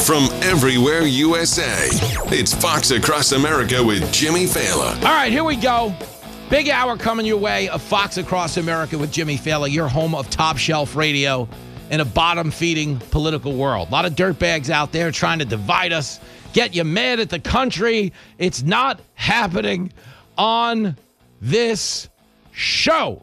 from everywhere USA. It's Fox Across America with Jimmy Fallon. All right, here we go. Big hour coming your way of Fox Across America with Jimmy Fallon, your home of top shelf radio in a bottom-feeding political world. A lot of dirtbags out there trying to divide us, get you mad at the country. It's not happening on this show.